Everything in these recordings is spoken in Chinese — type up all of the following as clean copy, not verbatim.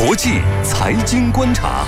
国际财经观察。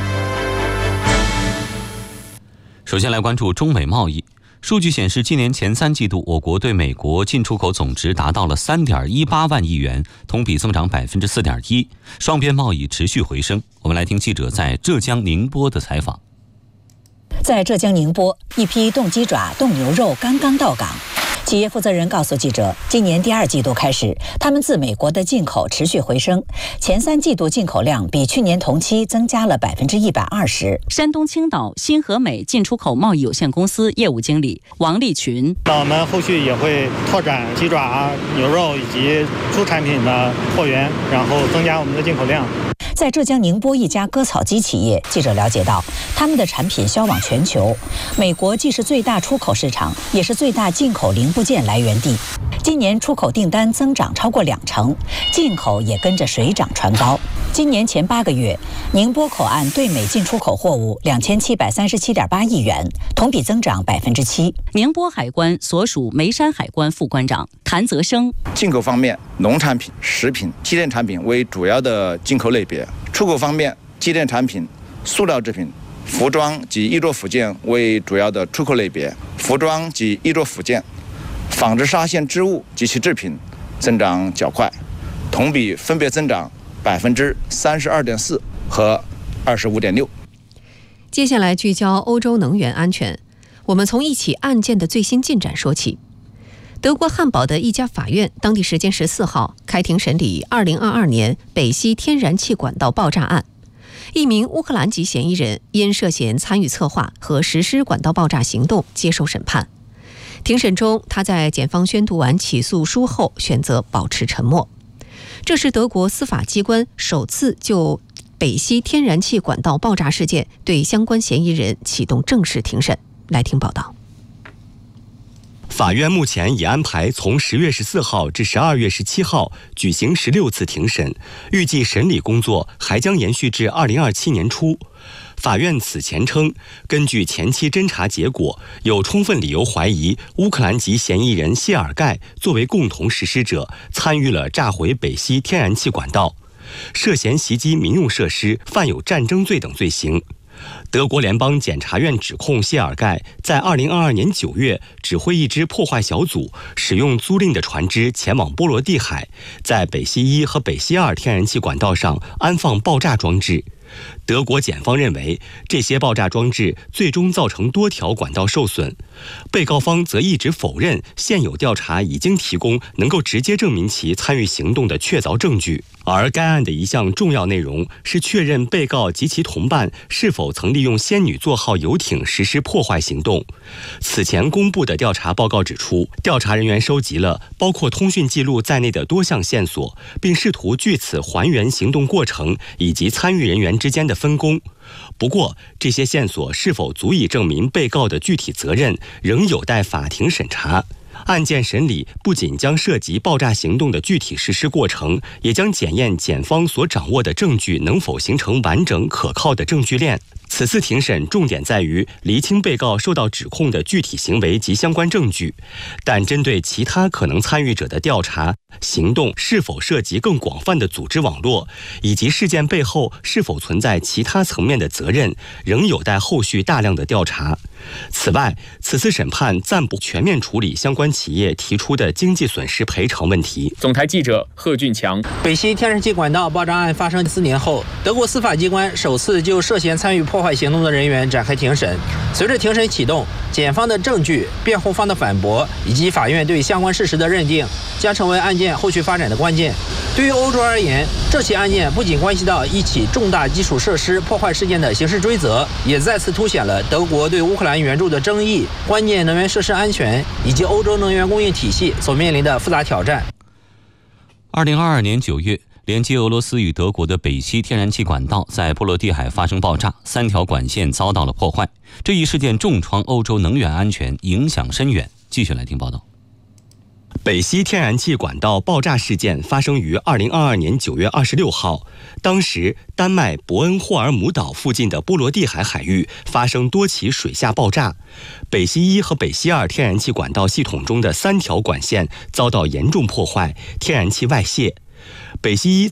首先来关注中美贸易。数据显示，今年前3季度，我国对美国进出口总值达到了3.18万亿元，同比增长4.1%，双边贸易持续回升。我们来听记者在浙江宁波的采访。 在浙江宁波，一批冻鸡爪、冻牛肉刚刚到港。企业负责人告诉记者，今年第2季度开始，他们自美国的进口持续回升，前3季度进口量比去年同期增加了120%。 山东青岛新和美进出口贸易有限公司业务经理王立群： 那我们后续也会拓展鸡爪、牛肉以及猪产品的货源，然后增加我们的进口量。 在浙江宁波一家割草机企业，记者了解到，他们的产品销往全球，美国既是最大出口市场，也是最大进口零部件来源地。今年出口订单增长超过20%，进口也跟着水涨船高。今年前8个月，宁波口岸对美进出口货物2737.8亿元，同比增长7%。 宁波海关所属眉山海关副关长谭泽生： 进口方面，农产品、食品、机电产品为主要的进口类别；出口方面，机电产品、塑料制品、服装及衣着附件为主要的出口类别；服装及衣着附件、纺织纱线织物及其制品增长较快，同比分别增长32.4%和25.6%。 接下来聚焦欧洲能源安全，我们从一起案件的最新进展说起。德国汉堡的一家法院当地时间14号开庭审理2022年北溪天然气管道爆炸案。一名乌克兰籍嫌疑人因涉嫌参与策划和实施管道爆炸行动接受审判。庭审中，他在检方宣读完起诉书后选择保持沉默。这是德国司法机关首次就北溪天然气管道爆炸事件对相关嫌疑人启动正式庭审。来听报道。 法院目前已安排从10月14号至12月17号举行16次庭审，预计审理工作还将延续至2027年初。法院此前称，根据前期侦查结果，有充分理由怀疑乌克兰籍嫌疑人谢尔盖作为共同实施者，参与了炸毁北溪天然气管道，涉嫌袭击民用设施，犯有战争罪等罪行。德国联邦检察院指控谢尔盖在2022年9月指挥一支破坏小组使用租赁的船只前往波罗的海，在北溪1和北溪2天然气管道上安放爆炸装置。德国检方认为，这些爆炸装置最终造成多条管道受损。被告方则一直否认现有调查已经提供能够直接证明其参与行动的确凿证据。而该案的一项重要内容是确认被告及其同伴是否曾利用仙女座号游艇实施破坏行动。此前公布的调查报告指出，调查人员收集了包括通讯记录在内的多项线索，并试图据此还原行动过程以及参与人员之间的分工。不过，这些线索是否足以证明被告的具体责任，仍有待法庭审查。案件审理不仅将涉及爆炸行动的具体实施过程，也将检验检方所掌握的证据能否形成完整可靠的证据链。此次庭审重点在于厘清被告受到指控的具体行为及相关证据，但针对其他可能参与者的调查行动是否涉及更广泛的组织网络，以及事件背后是否存在其他层面的责任，仍有待后续大量的调查。此外，此次审判暂不全面处理相关企业提出的经济损失赔偿问题。 总台记者贺俊强。 北溪天然气管道爆炸案发生4年后，德国司法机关首次就涉嫌参与破坏行动的人员展开庭审。随着庭审启动，检方的证据、辩护方的反驳以及法院对相关事实的认定，将成为案件后续发展的关键。对于欧洲而言，这起案件不仅关系到一起重大基础设施破坏事件的刑事追责，也再次凸显了德国对乌克兰援助的争议、关键能源设施安全以及欧洲能源供应体系所面临的复杂挑战。 2022年9月，连接俄罗斯与德国的北溪天然气管道在波罗的海发生爆炸，3条管线遭到了破坏。这一事件重创欧洲能源安全，影响深远。继续来听报道。 北溪天然气管道爆炸事件发生于2022年9月26号，当时丹麦伯恩霍尔姆岛附近的波罗的海海域发生多起水下爆炸，北溪1和北溪2天然气管道系统中的3条管线遭到严重破坏，天然气外泄。北溪1